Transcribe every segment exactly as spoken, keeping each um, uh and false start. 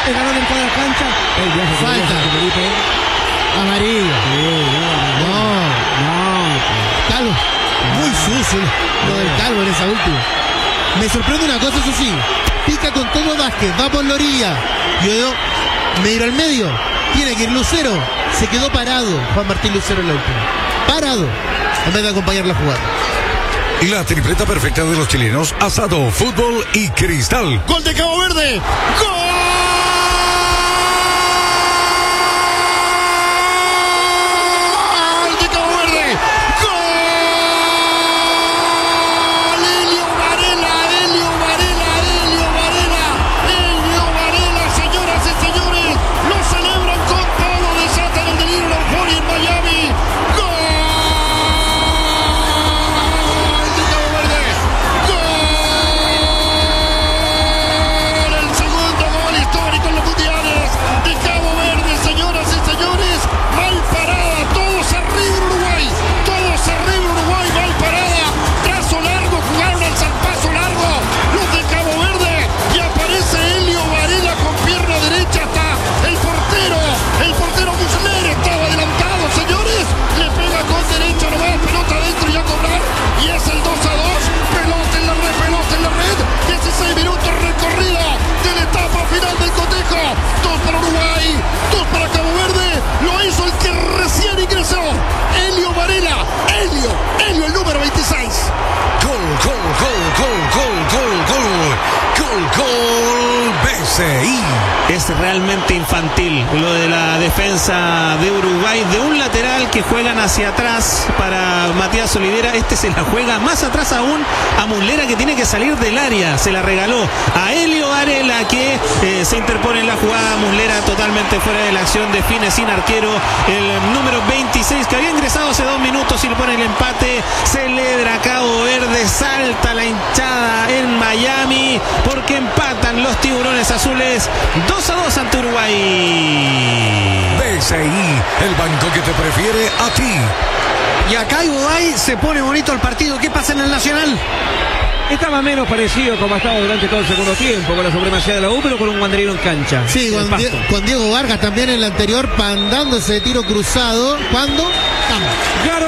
el balón en toda la cancha. El viaje que Falta. viaja, Felipe. Amarilla. Sí, no, No, no. Calvo. Muy sucio lo del Calvo en esa última. Me sorprende una cosa, eso sí. Pica con todo Vázquez, va por la orilla. Yo me ir al medio. Tiene que ir Lucero. Se quedó parado Juan Martín Lucero en la última. Parado. En vez de acompañar la jugada. Y la tripleta perfecta de los chilenos: asado, fútbol y cristal. Gol de Cabo Verde. ¡Gol! Es realmente infantil lo de la defensa de Uruguay, de un lateral que juegan hacia atrás para Matías Olivera. Este se la juega más atrás aún a Muslera, que tiene que salir del área. Se la regaló a Elio Varela, que eh, se interpone en la jugada. Muslera totalmente fuera de la acción, define sin arquero el número veintiséis, que había ingresado hace dos minutos y le pone el empate. Celebra Cabo Verde, salta la hinchada en Miami porque empatan los tiburones azules dos a dos ante Uruguay. B C I, el banco que te prefiere a ti. Y acá Uruguay se pone bonito el partido. ¿Qué pasa en el Nacional? Estaba menos parecido como ha estado durante todo el segundo tiempo, con la supremacía de la U, pero con un Wanderino en cancha. Sí, con, Die- con Diego Vargas también en el anterior, pandándose de tiro cruzado. ¿Cuándo? ¡Claro!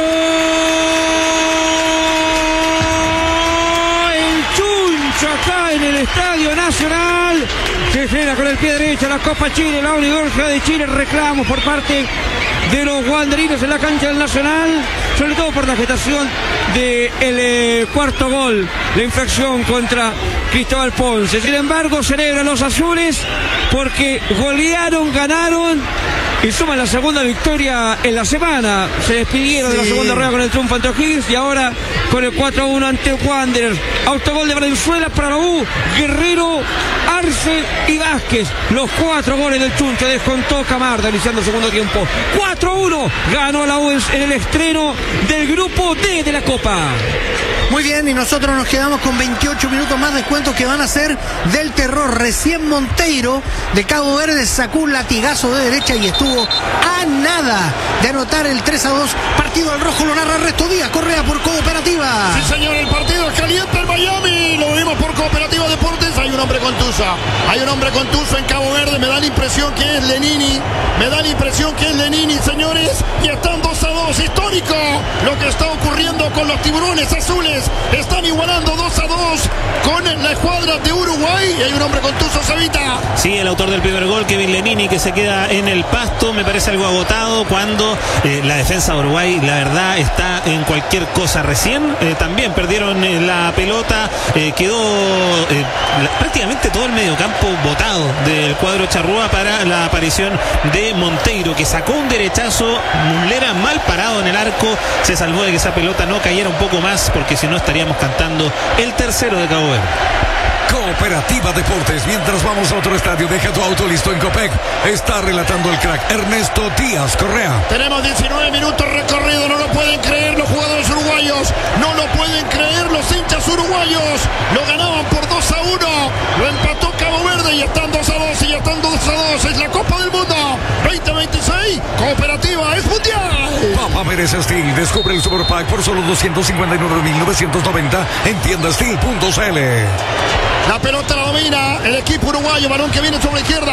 El Chuncho acá en el Estadio Nacional. Se frena con el pie derecho la Copa Chile, la Universidad de Chile. Reclamos por parte de los guanderinos en la cancha del Nacional, sobre todo por la gestación del eh, cuarto gol, la infracción contra Cristóbal Ponce. Sin embargo, celebran los azules porque golearon, ganaron y suman la segunda victoria en la semana. Se despidieron sí. de la segunda rueda con el triunfo ante O'Higgins y ahora con el cuatro a uno ante Wanderers. Autogol de Valenzuela para la U, Guerrero, Arce y Vázquez. Los cuatro goles del Chuncho, descontó Camarda iniciando el segundo tiempo. cuatro a uno ganó la U en el estreno del grupo D de la Copa. Muy bien, y nosotros nos quedamos con veintiocho minutos más de descuentos que van a ser del terror. Recién Monteiro de Cabo Verde sacó un latigazo de derecha y estuvo a nada de anotar el tres a dos. Partido al rojo lo narra Ernesto Díaz Correa por Cooperativa. Sí, señor, el partido es caliente en Miami. Lo vimos por Cooperativa Deportes. Hay un hombre contuso. Hay un hombre contuso en Cabo Verde. Me da la impresión que es Lenini. Me da la impresión que es Lenini, señores. Y están dos a dos. Histórico lo que está ocurriendo con los tiburones azules. Están igualando dos a dos con la escuadra de Uruguay. Y hay un hombre contuso, Sabita. Sí, el autor del primer gol, Kevin Lenini, que se queda en el pasto. Me parece algo agotado cuando eh, la defensa de Uruguay, la verdad, está en cualquier cosa. Recién eh, también perdieron eh, la pelota. Eh, quedó eh, la, prácticamente todo el mediocampo botado del cuadro charrúa para la aparición de Monteiro, que sacó un derechazo. Muslera mal parado en el arco. Se salvó de que esa pelota no cayera un poco más, porque si no estaríamos cantando el tercero de Cabo Verde. Cooperativa Deportes. Mientras vamos a otro estadio, deja tu auto listo en Copec. Está relatando el crack Ernesto Díaz Correa. Tenemos diecinueve minutos recorrido. No lo pueden creer los jugadores uruguayos. No lo pueden creer los hinchas uruguayos. Lo ganaban por dos a uno. Lo empató Cabo Verde y están dos a dos. Y ya están dos a dos. Es la Copa del Mundo veinte veintiséis. Cooperativa es mundial. Papá Pérez Steel. Descubre el Super Pack por solo doscientos cincuenta y nueve mil novecientos noventa en tienda steel punto c l. La pelota la domina el equipo uruguayo. Balón que viene sobre la izquierda.